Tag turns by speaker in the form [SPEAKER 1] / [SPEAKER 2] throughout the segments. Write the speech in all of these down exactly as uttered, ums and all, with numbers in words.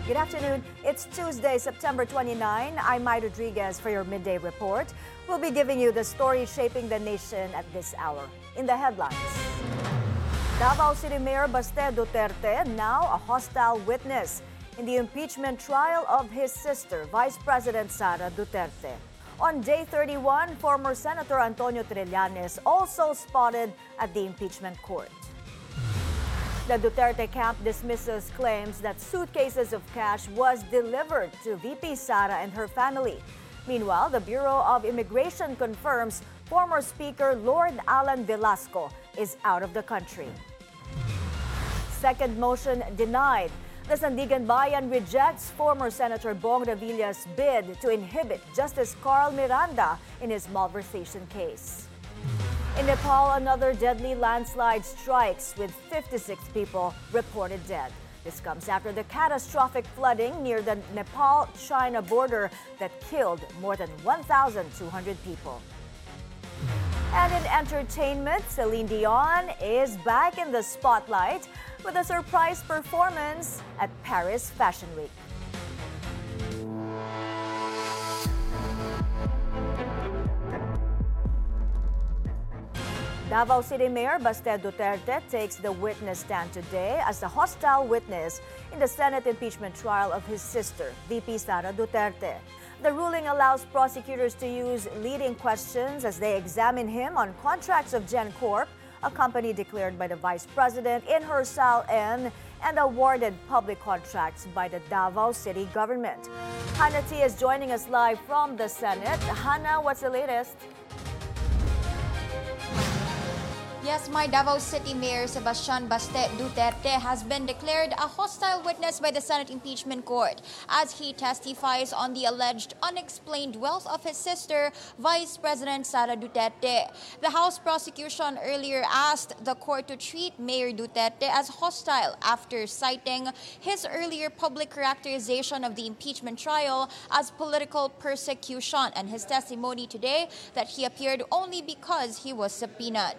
[SPEAKER 1] Good afternoon. It's Tuesday, September twenty-ninth. I'm Mai Rodriguez for your midday report. We'll be giving you the story shaping the nation at this hour. In the headlines, Davao City Mayor Baste Duterte now a hostile witness in the impeachment trial of his sister, Vice President Sara Duterte. On day thirty-one, former Senator Antonio Trillanes also spotted at the impeachment court. The Duterte camp dismisses claims that suitcases of cash was delivered to V P Sara and her family. Meanwhile, the Bureau of Immigration confirms former Speaker Lord Alan Velasco is out of the country. Second motion denied. The Sandigan Bayan rejects former Senator Bong Revilla's bid to inhibit Justice Carl Miranda in his malversation case. In Nepal, another deadly landslide strikes with fifty-six people reported dead. This comes after the catastrophic flooding near the Nepal-China border that killed more than one thousand two hundred people. And in entertainment, Celine Dion is back in the spotlight with a surprise performance at Paris Fashion Week. Davao City Mayor Baste Duterte takes the witness stand today as a hostile witness in the Senate impeachment trial of his sister, V P Sara Duterte. The ruling allows prosecutors to use leading questions as they examine him on contracts of GenCorp, a company declared by the Vice President in her S A L N and awarded public contracts by the Davao City government. Hannah T is joining us live from the Senate. Hannah, what's the latest?
[SPEAKER 2] Yes, my Davao City Mayor Sebastian Baste Duterte has been declared a hostile witness by the Senate Impeachment Court as he testifies on the alleged unexplained wealth of his sister, Vice President Sara Duterte. The House prosecution earlier asked the court to treat Mayor Duterte as hostile after citing his earlier public characterization of the impeachment trial as political persecution and his testimony today that he appeared only because he was subpoenaed.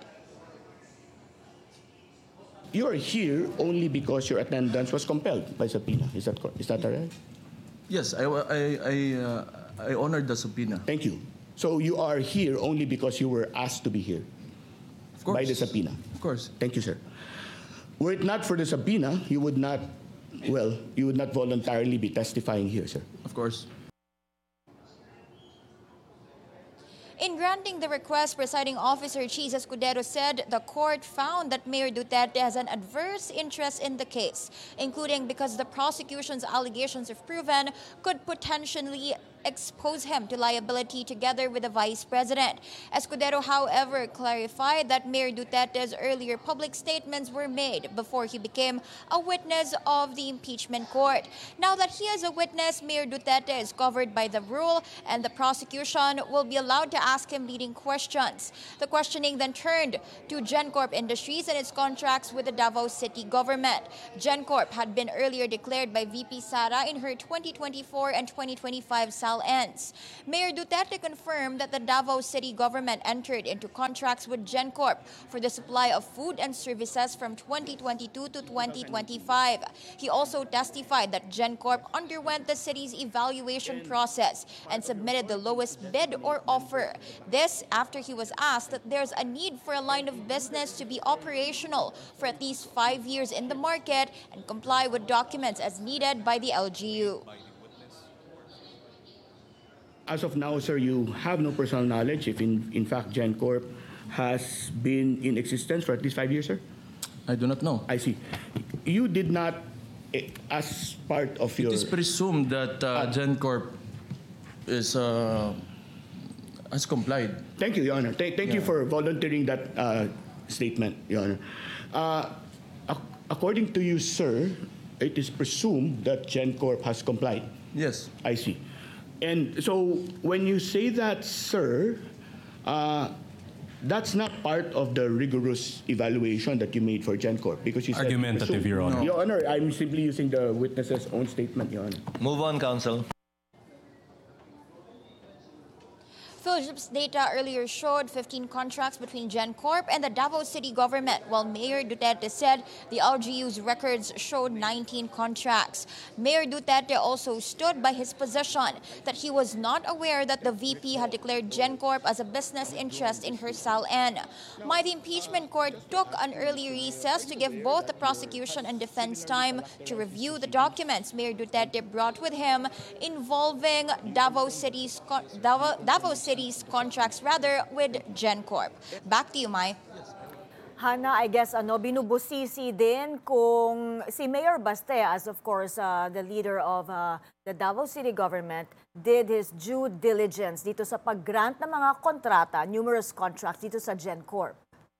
[SPEAKER 3] You are here only because your attendance was compelled by subpoena. Is that is that right?
[SPEAKER 4] Yes, I I I, uh, I honored the subpoena.
[SPEAKER 3] Thank you. So you are here only because you were asked to be here
[SPEAKER 4] Of course.
[SPEAKER 3] by the subpoena.
[SPEAKER 4] Of course.
[SPEAKER 3] Thank you, sir. Were it not for the subpoena, you would not, well, you would not voluntarily be testifying here, sir.
[SPEAKER 4] Of course.
[SPEAKER 2] In granting the request, Presiding Officer Cheese Escudero said the court found that Mayor Duterte has an adverse interest in the case, including because the prosecution's allegations, if proven, could potentially expose him to liability together with the Vice President. Escudero, however, clarified that Mayor Duterte's earlier public statements were made before he became a witness of the impeachment court. Now that he is a witness, Mayor Duterte is covered by the rule and the prosecution will be allowed to ask him leading questions. The questioning then turned to GenCorp Industries and its contracts with the Davao City government. GenCorp had been earlier declared by V P Sara in her twenty twenty-four and twenty twenty-five S A L ends. Mayor Duterte confirmed that the Davao City government entered into contracts with GenCorp for the supply of food and services from twenty twenty-two to twenty twenty-five. He also testified that GenCorp underwent the city's evaluation process and submitted the lowest bid or offer. This after he was asked that there's a need for a line of business to be operational for at least five years in the market and comply with documents as needed by the L G U.
[SPEAKER 3] As of now, sir, you have no personal knowledge if in, in fact GenCorp has been in existence for at least five years, sir?
[SPEAKER 4] I do not know.
[SPEAKER 3] I see. You did not, eh, as part of your...
[SPEAKER 4] It is presumed that uh, GenCorp is uh, has complied.
[SPEAKER 3] Thank you, Your Honor. Thank, thank you
[SPEAKER 4] Yeah.
[SPEAKER 3] for volunteering that uh, statement, Your Honor. Uh, ac- according to you, sir, it is presumed that GenCorp has complied.
[SPEAKER 4] Yes.
[SPEAKER 3] I see. And so when you say that, sir, uh, that's not part of the rigorous evaluation that you made for GenCorp because you said...
[SPEAKER 5] Argumentative, Your Honor.
[SPEAKER 4] No.
[SPEAKER 3] Your Honor, I'm simply using the witness's own statement, Your Honor.
[SPEAKER 6] Move on, counsel.
[SPEAKER 2] Philip's data earlier showed fifteen contracts between GenCorp and the Davao City government, while Mayor Duterte said the L G U's records showed nineteen contracts. Mayor Duterte also stood by his position that he was not aware that the V P had declared GenCorp as a business interest in her S A L N. My the impeachment court took an early recess to give both the prosecution and defense time to review the documents Mayor Duterte brought with him involving Davao City's con- Davao, Davao City's contracts rather with GenCorp. Back to you, Mai.
[SPEAKER 1] Hana, I guess ano, binubusisi din kung si Mayor Baste, as of course uh, the leader of uh, the Davao City government, did his due diligence dito sa pag-grant ng mga kontrata, numerous contracts dito sa GenCorp.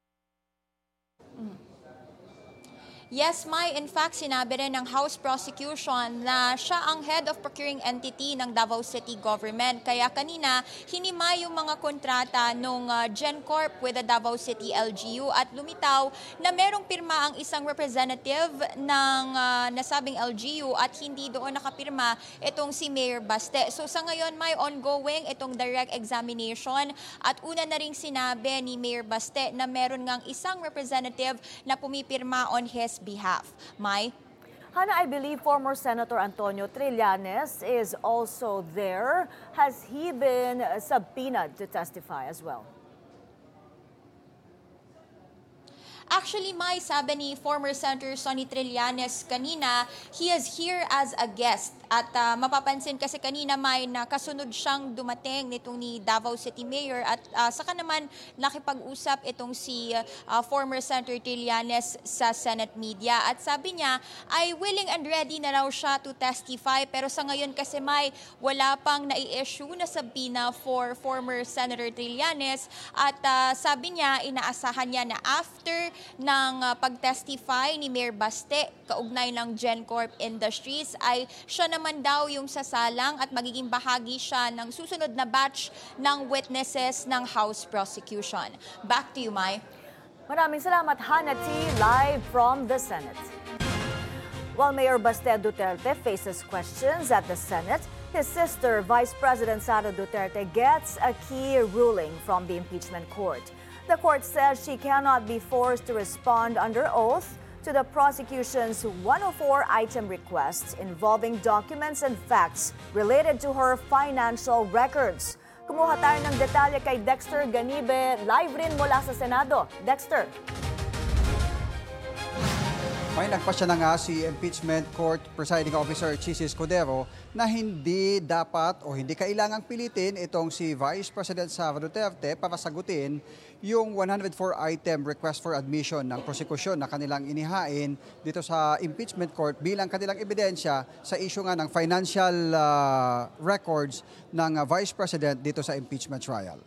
[SPEAKER 2] Yes, Mai. In fact, sinabi rin ng House Prosecution na siya ang head of procuring entity ng Davao City government. Kaya kanina, hinimay yung mga kontrata ng uh, GenCorp with the Davao City L G U at lumitaw na merong pirma ang isang representative ng uh, nasabing L G U at hindi doon nakapirma itong si Mayor Baste. So sa ngayon, may ongoing itong direct examination at una na ring sinabi ni Mayor Baste na meron ngang isang representative na pumipirma on his behalf. Mai?
[SPEAKER 1] Hana, I believe former Senator Antonio Trillanes is also there. Has he been subpoenaed to testify as well?
[SPEAKER 2] Actually, Mai, sabi ni former Senator Sonny Trillanes kanina, he is here as a guest. At uh, mapapansin kasi kanina, Mai, na kasunod siyang dumating nitong ni Davao City Mayor at uh, saka naman nakipag-usap itong si uh, former Senator Trillanes sa Senate media. At sabi niya ay willing and ready na raw siya to testify. Pero sa ngayon kasi, Mai, wala pang nai-issue na subpoena for former Senator Trillanes. At uh, sabi niya, inaasahan niya na after ng uh, pag-testify ni Mayor Baste, kaugnay ng GenCorp Industries, ay siya naman daw yung sasalang at magiging bahagi siya ng susunod na batch ng witnesses ng House Prosecution. Back to you, Mai.
[SPEAKER 1] Maraming salamat, Hana T, live from the Senate. While Mayor Baste Duterte faces questions at the Senate, his sister, Vice President Sara Duterte, gets a key ruling from the impeachment court. The court says she cannot be forced to respond under oath to the prosecution's one oh four item requests involving documents and facts related to her financial records. Kumuha tayo ng detalye kay Dexter Ganibe, live rin mula sa Senado. Dexter.
[SPEAKER 5] May nagpasya na nga si Impeachment Court Presiding Officer Chis Escudero na hindi dapat o hindi kailangang pilitin itong si Vice President Sara Duterte para sagutin yung one oh four item request for admission ng prosekusyon na kanilang inihain dito sa Impeachment Court bilang kanilang ebidensya sa issue nga ng financial uh, records ng uh, Vice President dito sa impeachment trial.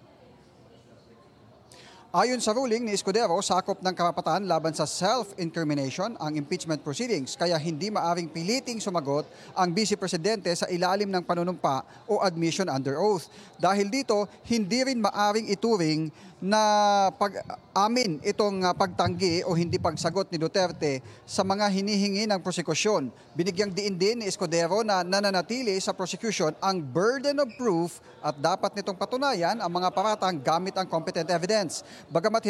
[SPEAKER 5] Ayon sa ruling ni Escudero, sakop ng karapatan laban sa self-incrimination ang impeachment proceedings kaya hindi maaring piliting sumagot ang Vice Presidente sa ilalim ng panunumpa o admission under oath. Dahil dito, hindi rin maaring ituring na pag-amin itong uh, pagtanggi o hindi pagsagot ni Duterte sa mga hinihingi ng prosekusyon. Binigyang diin din ni Escudero na nananatili sa prosecution ang burden of proof at dapat nitong patunayan ang mga paratang gamit ang competent evidence. Bagamat